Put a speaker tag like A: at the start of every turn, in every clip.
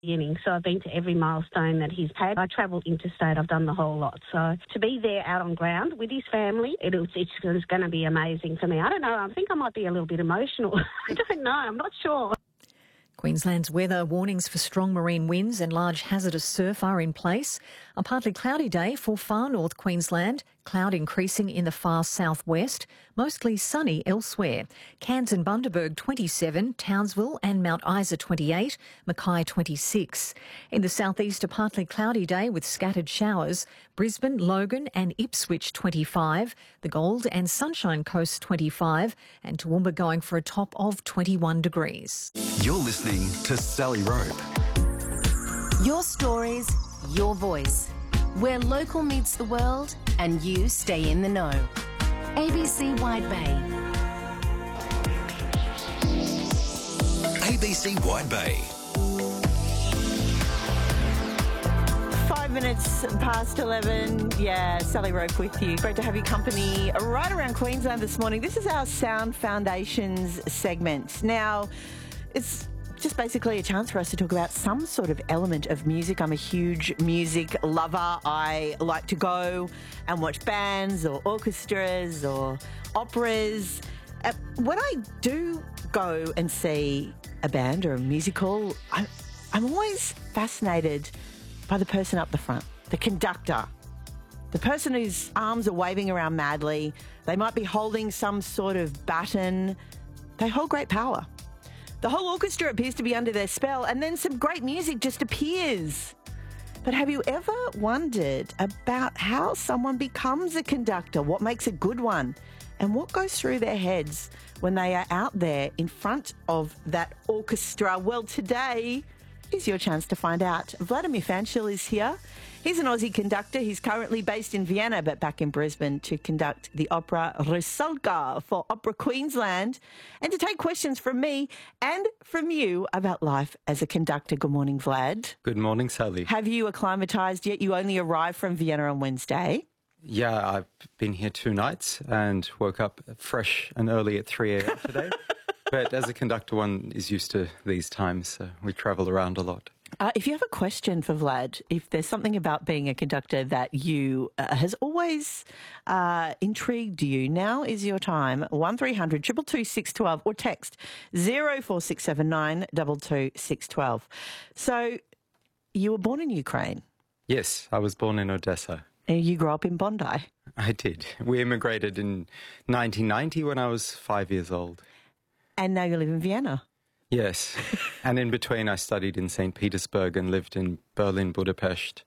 A: beginning. So I've been to every milestone that he's had. I travelled interstate. I've done the whole lot. So to be there out on ground with his family, it's going to be amazing for me. I don't know. I think I might be a little bit emotional. I don't know. I'm not sure.
B: Queensland's weather warnings for strong marine winds and large hazardous surf are in place. A partly cloudy day for far north Queensland, cloud increasing in the far southwest, mostly sunny elsewhere. Cairns and Bundaberg 27, Townsville and Mount Isa 28, Mackay 26. In the southeast, a partly cloudy day with scattered showers. Brisbane, Logan and Ipswich 25, the Gold and Sunshine Coast 25, and Toowoomba going for a top of 21 degrees.
C: You're listening to Sally Rope.
D: Your stories, your voice. Where local meets the world and you stay in the know. ABC Wide Bay.
C: ABC Wide Bay.
E: 5 minutes past 11. Yeah, Sally Rope with you. Great to have your company right around Queensland this morning. This is our Sound Foundations segment. Now, it's just basically a chance for us to talk about some sort of element of music. I'm a huge music lover. I like to go and watch bands or orchestras or operas. When I do go and see a band or a musical, I'm always fascinated by the person up the front, the conductor, the person whose arms are waving around madly. They might be holding some sort of baton. They hold great power. The whole orchestra appears to be under their spell, and then some great music just appears. But have you ever wondered about how someone becomes a conductor? What makes a good one? And what goes through their heads when they are out there in front of that orchestra? Well, today is your chance to find out. Vladimir Fanchil is here. He's an Aussie conductor. He's currently based in Vienna, but back in Brisbane to conduct the opera Rusalka for Opera Queensland and to take questions from me and from you about life as a conductor. Good morning, Vlad.
F: Good morning, Sally.
E: Have you acclimatised yet? You only arrived from Vienna on Wednesday.
F: Yeah, I've been here 2 nights and woke up fresh and early at 3 a.m. today. But as a conductor, one is used to these times, so we travel around a lot.
E: If you have a question for Vlad, if there's something about being a conductor that you has always intrigued you, now is your time. 1300 222 612 or text 04679 22 612. So you were born in Ukraine.
F: Yes, I was born in Odessa.
E: And you grew up in Bondi.
F: I did. We immigrated in 1990 when I was 5 years old.
E: And now you live in Vienna.
F: Yes. And in between, I studied in St. Petersburg and lived in Berlin, Budapest,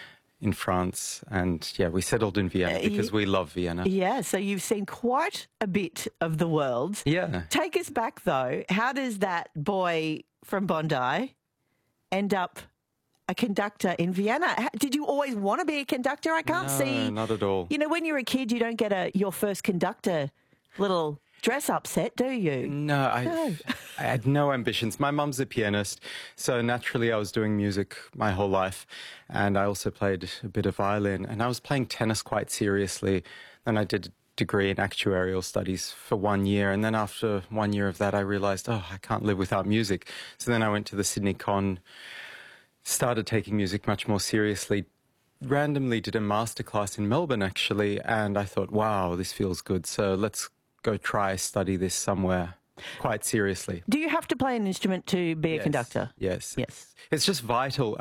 F: in France. And, yeah, we settled in Vienna because we love Vienna.
E: Yeah, so you've seen quite a bit of the world.
F: Yeah.
E: Take us back, though. How does that boy from Bondi end up a conductor in Vienna? Did you always want to be a conductor? I can't see.
F: No, not at all.
E: You know, when you're a kid, you don't get your first conductor little dress-up set, do you?
F: No, I had no ambitions. My mum's a pianist, so naturally I was doing music my whole life, and I also played a bit of violin, and I was playing tennis quite seriously. Then I did a degree in actuarial studies for 1 year, and then after 1 year of that I realised, I can't live without music. So then I went to the Sydney Con, started taking music much more seriously, randomly did a masterclass in Melbourne actually, and I thought, wow, this feels good, so let's go study this somewhere quite seriously.
E: Do you have to play an instrument to be a conductor?
F: Yes.
E: Yes.
F: It's just vital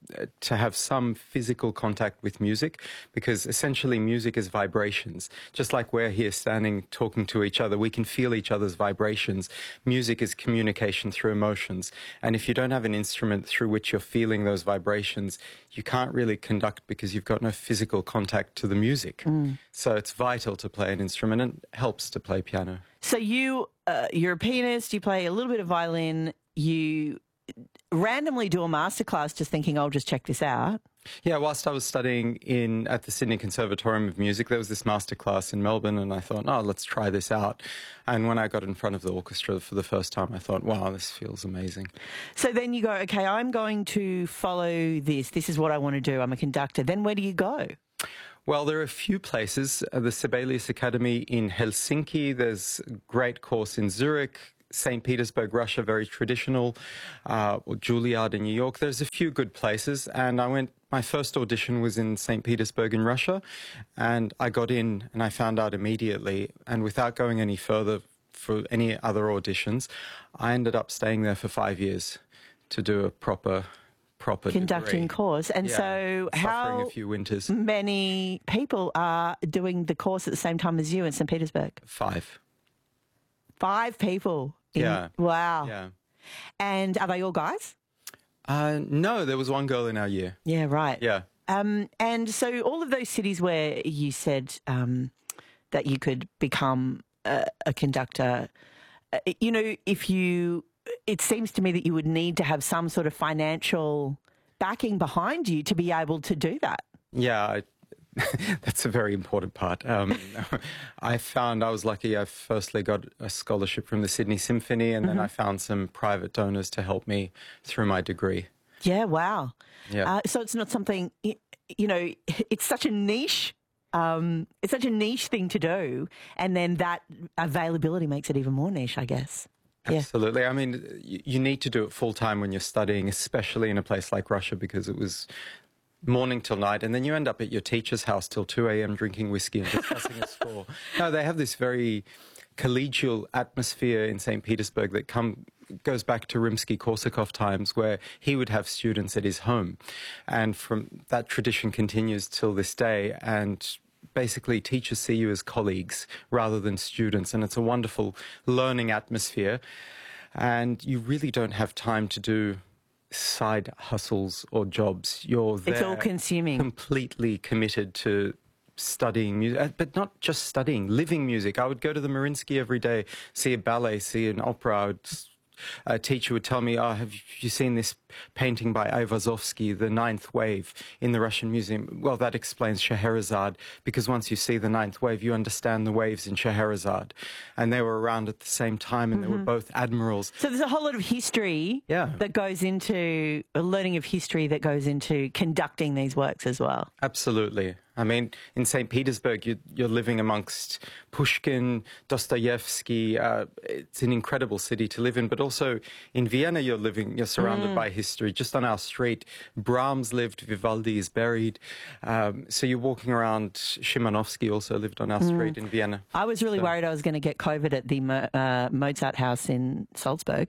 F: to have some physical contact with music, because essentially music is vibrations. Just like we're here standing talking to each other, we can feel each other's vibrations. Music is communication through emotions. And if you don't have an instrument through which you're feeling those vibrations, you can't really conduct because you've got no physical contact to the music. So it's vital to play an instrument, and it helps to play piano.
E: So you're a pianist, you play a little bit of violin, you randomly do a masterclass just thinking, I'll just check this out.
F: Yeah, whilst I was studying at the Sydney Conservatorium of Music, there was this masterclass in Melbourne, and I thought, let's try this out. And when I got in front of the orchestra for the first time, I thought, wow, this feels amazing.
E: So then you go, okay, I'm going to follow this. This is what I want to do. I'm a conductor. Then where do you go?
F: Well, there are a few places. The Sibelius Academy in Helsinki. There's a great course in Zurich, St. Petersburg, Russia, very traditional, or Juilliard in New York. There's a few good places, and my first audition was in St. Petersburg in Russia, and I got in and I found out immediately, and without going any further for any other auditions, I ended up staying there for 5 years to do a proper
E: conducting
F: degree.
E: course. And so
F: Suffering
E: how
F: a few winters.
E: many people are doing the course at the same time as you in St. Petersburg?
F: 5.
E: 5 people.
F: Yeah.
E: Wow.
F: Yeah.
E: And are they all guys?
F: No, there was one girl in our year.
E: Yeah, right.
F: Yeah.
E: And so all of those cities where you said that you could become a conductor, you know, it seems to me that you would need to have some sort of financial backing behind you to be able to do that.
F: Yeah, that's a very important part. I was lucky. I firstly got a scholarship from the Sydney Symphony, and then I found some private donors to help me through my degree.
E: Yeah, wow.
F: Yeah.
E: So it's not something, you know, it's such a niche. It's such a niche thing to do, and then that availability makes it even more niche, I guess. Yeah.
F: Absolutely. I mean, you need to do it full time when you're studying, especially in a place like Russia, because it was morning till night, and then you end up at your teacher's house till 2 a.m. drinking whiskey and discussing a score. No, they have this very collegial atmosphere in St. Petersburg that goes back to Rimsky-Korsakov times, where he would have students at his home. And from that tradition continues till this day, and basically teachers see you as colleagues rather than students, and it's a wonderful learning atmosphere. And you really don't have time to do side hustles or jobs. You're there,
E: it's all consuming,
F: completely committed to studying music, but not just studying, living music. I would go to the Mariinsky every day, see a ballet, see an opera. A teacher would tell me, "Oh, have you seen this painting by Ayvazovsky, The Ninth Wave, in the Russian Museum?" Well, that explains Scheherazade, because once you see the Ninth Wave, you understand the waves in Scheherazade. And they were around at the same time, and they were both admirals.
E: So there's a whole lot of history that goes into, a learning of history that goes into conducting these works as well.
F: Absolutely. I mean, in St. Petersburg, you're living amongst Pushkin, Dostoevsky. It's an incredible city to live in. But also in Vienna, you're surrounded by history. Just on our street, Brahms lived, Vivaldi is buried. So you're walking around. Szymanowski also lived on our street in Vienna.
E: I was really worried I was going to get COVID at the Mozart house in Salzburg.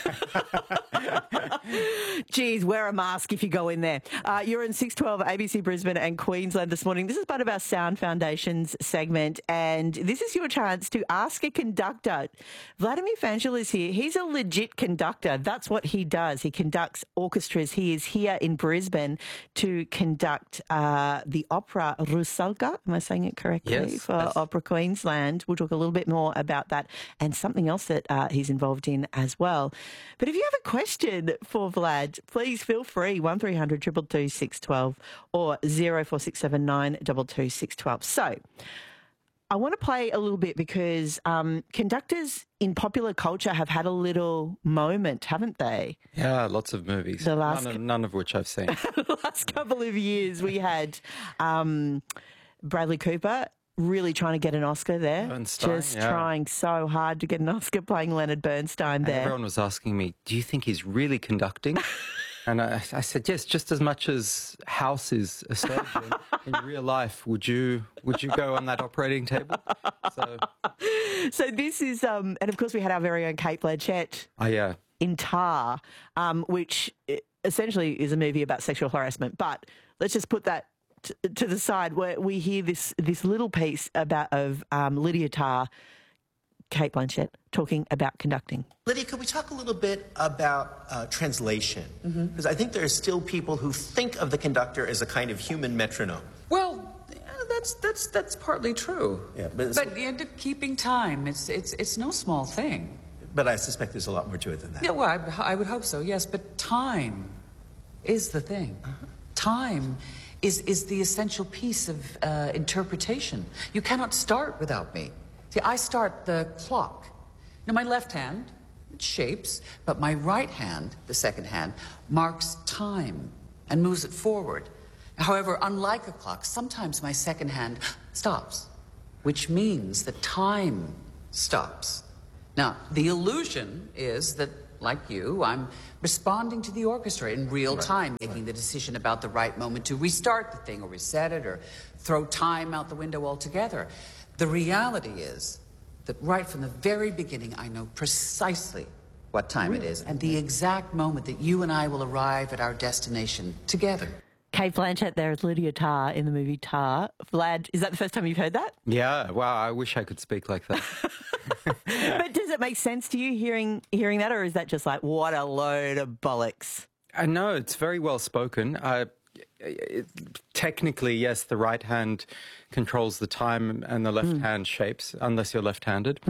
E: Geez, wear a mask if you go in there. You're in 612 ABC Brisbane and Queensland this morning. This is part of our Sound Foundations segment, and this is your chance to ask a conductor. Vladimir Fanjul is here. He's a legit conductor. That's what he does. He conducts orchestras. He is here in Brisbane to conduct the opera Rusalka. Am I saying it correctly?
F: Yes.
E: For Opera Queensland. We'll talk a little bit more about that and something else that he's involved in as well. But if you have a question for Vlad, please feel free. 1300 222 612 or 04679 222 612. So I want to play a little bit because conductors in popular culture have had a little moment, haven't they?
F: Yeah, lots of movies. None of which I've seen.
E: The last couple of years we had Bradley Cooper really trying to get an Oscar there.
F: Bernstein,
E: trying so hard to get an Oscar playing Leonard Bernstein there.
F: And everyone was asking me, do you think he's really conducting? And I said, yes, just as much as House is a surgeon in real life, would you go on that operating table? So
E: this is, and of course we had our very own Cate Blanchett in Tar, which essentially is a movie about sexual harassment. But let's just put that to the side, where we hear this little piece of Lydia Tarr, Cate Blanchett, talking about conducting.
G: Lydia, could we talk a little bit about translation? Because I think there are still people who think of the conductor as a kind of human metronome.
H: Well, that's partly true.
G: Yeah,
H: but keeping time, it's no small thing.
G: But I suspect there's a lot more to it than that.
H: Yeah, well, I would hope so, yes. But time is the thing. Time is the essential piece of interpretation. You cannot start without me. See, I start the clock. Now, my left hand, it shapes, but my right hand, the second hand, marks time and moves it forward. However, unlike a clock, sometimes my second hand stops, which means that time stops. Now, the illusion is that, like you, I'm responding to the orchestra in real time, making the decision about the right moment to restart the thing or reset it or throw time out the window altogether. The reality is that right from the very beginning, I know precisely what time it is and the exact moment that you and I will arrive at our destination together.
E: Cate Blanchett there as Lydia Tarr in the movie Tar. Vlad, is that the first time you've heard that?
F: Yeah, wow, I wish I could speak like that.
E: But does it make sense to you hearing that, or is that just like, what a load of bollocks?
F: No, it's very well spoken. Technically, yes, the right hand controls the time and the left hand shapes, unless you're left-handed.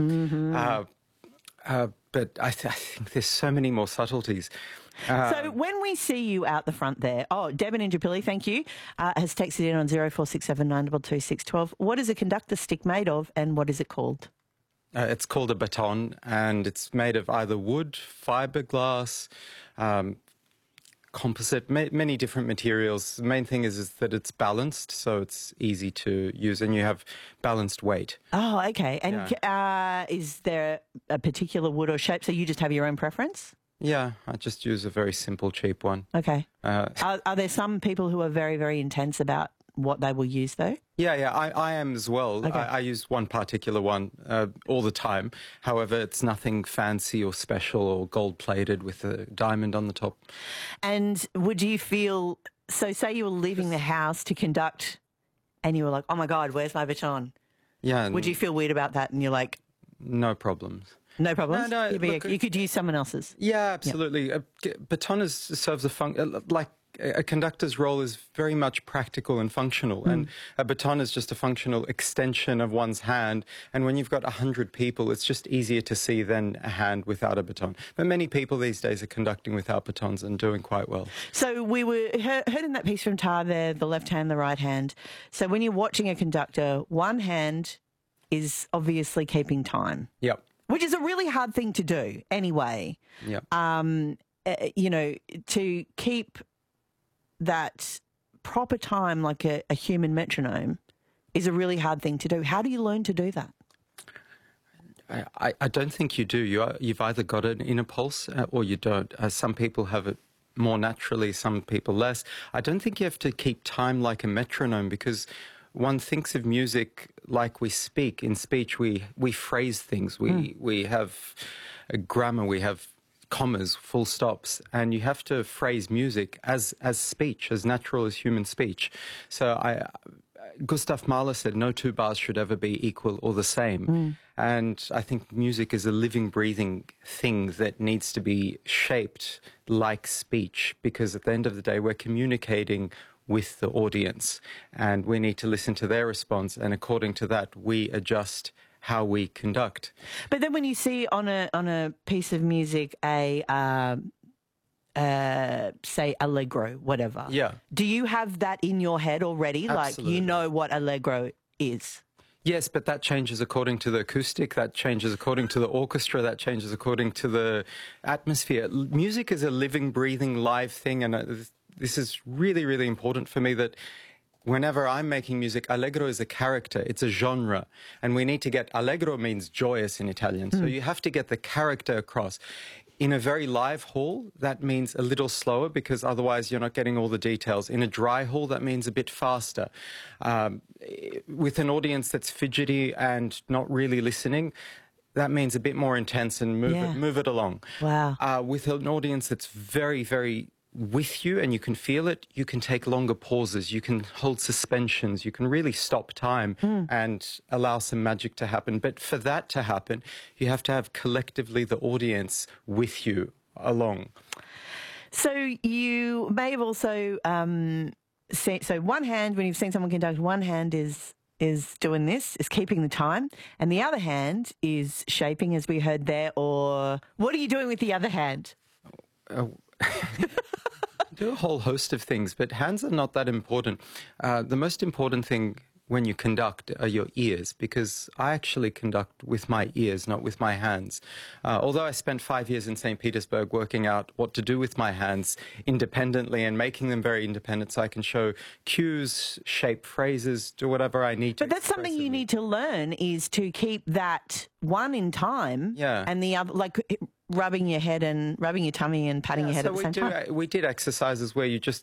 F: But I think there's so many more subtleties.
E: So when we see you out the front there, Deb in Indooroopilly, thank you, has texted in on 0467 922 612. What is a conductor stick made of and what is it called?
F: It's called a baton, and it's made of either wood, fiberglass, composite, many different materials. The main thing is that it's balanced, so it's easy to use, and you have balanced weight.
E: Oh, okay. And is there a particular wood or shape, so you just have your own preference?
F: Yeah, I just use a very simple, cheap one.
E: Okay. Are there some people who are very, very intense about what they will use, though?
F: Yeah, I am as well.
E: Okay.
F: I use one particular one all the time. However, it's nothing fancy or special or gold-plated with a diamond on the top.
E: And would you feel... So say you were leaving the house to conduct and you were like, oh, my God, where's my baton?
F: Yeah.
E: Would you feel weird about that? And you're like...
F: No problems.
E: No problems?
F: No,
E: you could use someone else's.
F: Yeah, absolutely. Yep. Baton serves a function, like a conductor's role is very much practical and functional, and a baton is just a functional extension of one's hand. And when you've got 100 people, it's just easier to see than a hand without a baton. But many people these days are conducting without batons and doing quite well.
E: So we were heard in that piece from Tar there, the left hand, the right hand. So when you're watching a conductor, one hand is obviously keeping time.
F: Yep.
E: Which is a really hard thing to do anyway.
F: Yep.
E: You know, to keep that proper time like a human metronome is a really hard thing to do. How do you learn to do that?
F: I don't think you do. You've either got an inner pulse or you don't. Some people have it more naturally, some people less. I don't think you have to keep time like a metronome, because one thinks of music like we speak. In speech, we phrase things. We have a grammar, we have commas, full stops, and you have to phrase music as speech, as natural as human speech. So Gustav Mahler said no two bars should ever be equal or the same. And I think music is a living, breathing thing that needs to be shaped like speech, because at the end of the day, we're communicating with the audience, and we need to listen to their response, and according to that, we adjust how we conduct.
E: But then when you see on a piece of music say allegro, whatever.
F: Yeah.
E: Do you have that in your head already?
F: Absolutely.
E: Like you know what allegro is?
F: Yes, but that changes according to the acoustic, that changes according to the orchestra, that changes according to the atmosphere. Music is a living, breathing, live thing, and this is really, really important for me, that whenever I'm making music, allegro is a character, it's a genre, and we need to get, allegro means joyous in Italian, so you have to get the character across. In a very live hall, that means a little slower, because otherwise you're not getting all the details. In a dry hall, that means a bit faster. With an audience that's fidgety and not really listening, that means a bit more intense and move it along.
E: Wow.
F: With an audience that's very, very with you and you can feel it, you can take longer pauses, you can hold suspensions, you can really stop time and allow some magic to happen. But for that to happen, you have to have collectively the audience with you along.
E: So you may have also seen, so one hand, when you've seen someone conduct, one hand is doing this, is keeping the time, and the other hand is shaping, as we heard there, or what are you doing with the other hand? Do a whole host of things, but hands are not that important. The most important thing
F: when you conduct are your ears, because I actually conduct with my ears, not with my hands. Although I spent 5 years in St. Petersburg working out what to do with my hands independently and making them very independent so I can show cues, shape phrases, do whatever I need to.
E: But that's something you need to learn, is to keep that one in time and the other, like rubbing your head and rubbing your tummy and patting your head at the same time.
F: We did exercises where you just